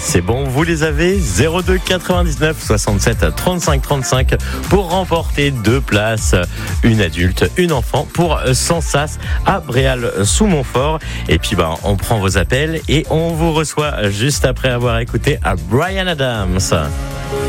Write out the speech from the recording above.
C'est bon, vous les avez. 02 99 67 35 35 pour remporter 2 places, une adulte, une enfant pour Sansas à Bréal-sous-Montfort. Et puis on prend vos appels et on vous reçoit juste après avoir écouté à Bryan Adams.